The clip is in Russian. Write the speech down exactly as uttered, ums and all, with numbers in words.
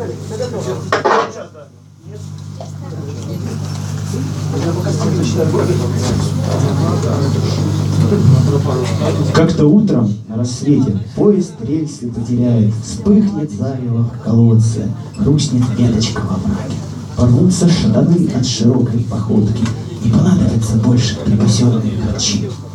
Как-то утром на рассвете поезд рельсы потеряет, вспыхнет зарево в колодце, хрустнет веточка во мраке, порвутся штаны от широкой походки, и понадобится больше припасенные харчи.